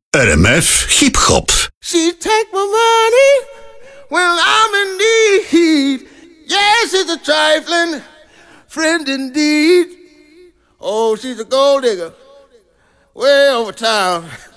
RMF Hip Hop. She take my money when I'm in need. Yes, she's a trifling friend indeed. Oh, she's a gold digger way over town.